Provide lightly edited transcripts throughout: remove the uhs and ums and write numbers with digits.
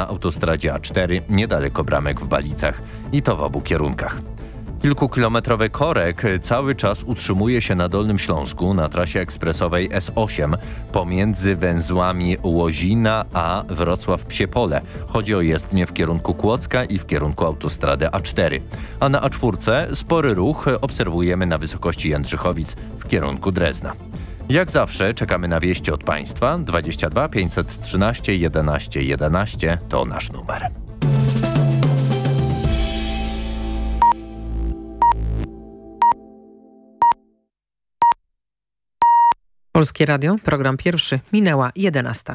na autostradzie A4 niedaleko Bramek w Balicach i to w obu kierunkach. Kilkukilometrowy korek cały czas utrzymuje się na Dolnym Śląsku na trasie ekspresowej S8 pomiędzy węzłami Łozina a Wrocław-Psiepole. Chodzi o jezdnię w kierunku Kłodzka i w kierunku autostrady A4. A na A4 spory ruch obserwujemy na wysokości Jędrzychowic w kierunku Drezna. Jak zawsze czekamy na wieści od Państwa. 22 513 11 11 to nasz numer. Polskie Radio, program pierwszy, minęła 11.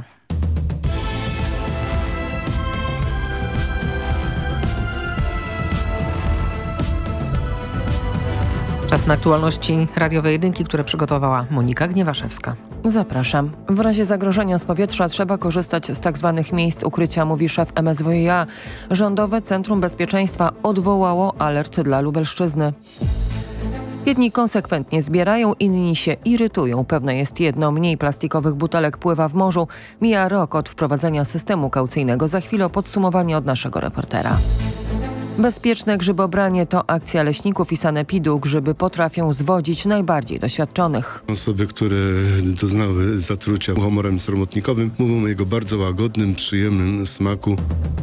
Czas na aktualności radiowej jedynki, które przygotowała Monika Gniewaszewska. Zapraszam. W razie zagrożenia z powietrza trzeba korzystać z tzw. miejsc ukrycia, mówi szef MSWiA. Rządowe Centrum Bezpieczeństwa odwołało alert dla Lubelszczyzny. Jedni konsekwentnie zbierają, inni się irytują. Pewne jest jedno, mniej plastikowych butelek pływa w morzu. Mija rok od wprowadzenia systemu kaucyjnego. Za chwilę podsumowanie od naszego reportera. Bezpieczne grzybobranie to akcja leśników i sanepidu. Grzyby potrafią zwodzić najbardziej doświadczonych. Osoby, które doznały zatrucia muchomorem sromotnikowym, mówią o jego bardzo łagodnym, przyjemnym smaku.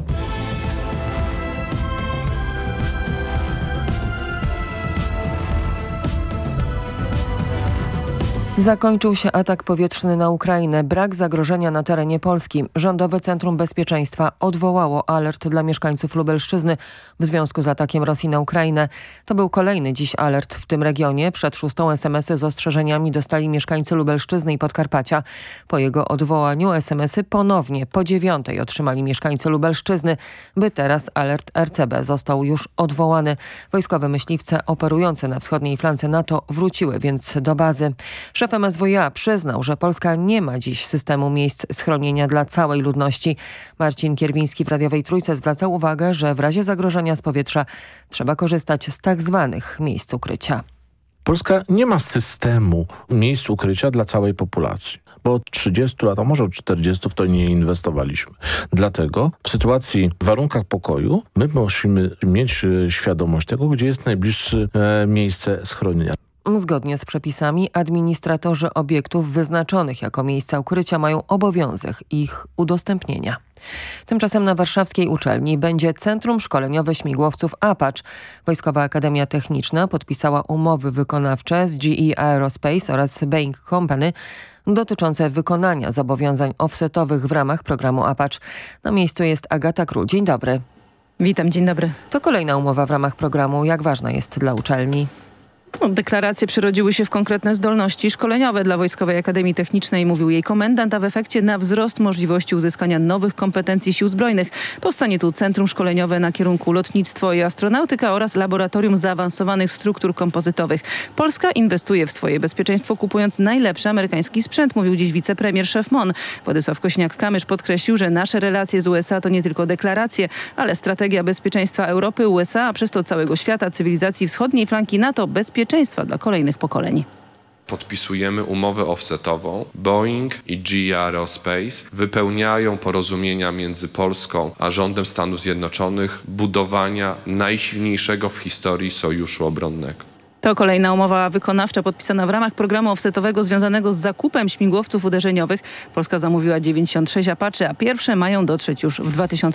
Zakończył się atak powietrzny na Ukrainę. Brak zagrożenia na terenie Polski. Rządowe Centrum Bezpieczeństwa odwołało alert dla mieszkańców Lubelszczyzny w związku z atakiem Rosji na Ukrainę. To był kolejny dziś alert w tym regionie. Przed 6 SMS-y z ostrzeżeniami dostali mieszkańcy Lubelszczyzny i Podkarpacia. Po jego odwołaniu SMS-y ponownie po 9 otrzymali mieszkańcy Lubelszczyzny, by teraz alert RCB został już odwołany. Wojskowe myśliwce operujące na wschodniej flance NATO wróciły więc do bazy. Szef MSWiA przyznał, że Polska nie ma dziś systemu miejsc schronienia dla całej ludności. Marcin Kierwiński w Radiowej Trójce zwracał uwagę, że w razie zagrożenia z powietrza trzeba korzystać z tak zwanych miejsc ukrycia. Polska nie ma systemu miejsc ukrycia dla całej populacji, bo od 30 lat, a może od 40 w to nie inwestowaliśmy. Dlatego w sytuacji, w warunkach pokoju my musimy mieć świadomość tego, gdzie jest najbliższe miejsce schronienia. Zgodnie z przepisami administratorzy obiektów wyznaczonych jako miejsca ukrycia mają obowiązek ich udostępnienia. Tymczasem na warszawskiej uczelni będzie Centrum Szkoleniowe Śmigłowców Apache. Wojskowa Akademia Techniczna podpisała umowy wykonawcze z GE Aerospace oraz Boeing Company dotyczące wykonania zobowiązań offsetowych w ramach programu Apache. Na miejscu jest Agata Król. Dzień dobry. Witam, dzień dobry. To kolejna umowa w ramach programu. Jak ważna jest dla uczelni? Deklaracje przerodziły się w konkretne zdolności szkoleniowe dla Wojskowej Akademii Technicznej, mówił jej komendant, a w efekcie na wzrost możliwości uzyskania nowych kompetencji Sił Zbrojnych. Powstanie tu Centrum Szkoleniowe na kierunku lotnictwo i astronautyka oraz Laboratorium Zaawansowanych Struktur Kompozytowych. Polska inwestuje w swoje bezpieczeństwo, kupując najlepszy amerykański sprzęt, mówił dziś wicepremier szef MON. Władysław Kośniak-Kamysz podkreślił, że nasze relacje z USA to nie tylko deklaracje, ale strategia bezpieczeństwa Europy, USA, a przez to całego świata, cywilizacji wschodniej flanki NATO, bezpieczeństwa dla kolejnych pokoleń. Podpisujemy umowę offsetową. Boeing i GE Aerospace wypełniają porozumienia między Polską a rządem Stanów Zjednoczonych budowania najsilniejszego w historii sojuszu obronnego. To kolejna umowa wykonawcza podpisana w ramach programu offsetowego związanego z zakupem śmigłowców uderzeniowych. Polska zamówiła 96 Apache, a pierwsze mają dotrzeć już w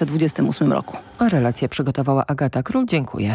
2028 roku. A relację przygotowała Agata Król. Dziękuję.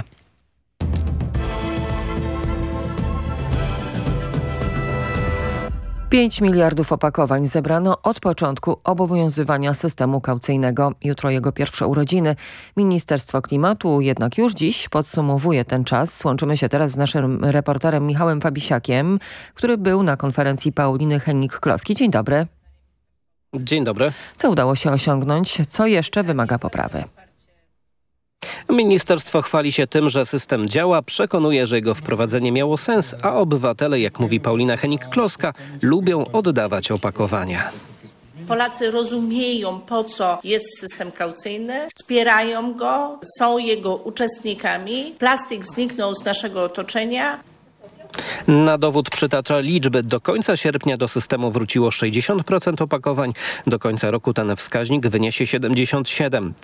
5 miliardów opakowań zebrano od początku obowiązywania systemu kaucyjnego. Jutro jego pierwsze urodziny. Ministerstwo Klimatu jednak już dziś podsumowuje ten czas. Łączymy się teraz z naszym reporterem Michałem Fabisiakiem, który był na konferencji Pauliny Hennig-Kloski. Dzień dobry. Dzień dobry. Co udało się osiągnąć? Co jeszcze wymaga poprawy? Ministerstwo chwali się tym, że system działa, przekonuje, że jego wprowadzenie miało sens, a obywatele, jak mówi Paulina Hennig-Kloska, lubią oddawać opakowania. Polacy rozumieją, po co jest system kaucyjny, wspierają go, są jego uczestnikami. Plastik zniknął z naszego otoczenia. Na dowód przytacza liczby. Do końca sierpnia do systemu wróciło 60% opakowań. Do końca roku ten wskaźnik wyniesie 77%.